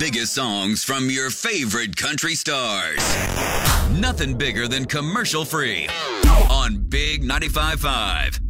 biggest songs from your favorite country stars. Nothing bigger than commercial free on Big 95.5.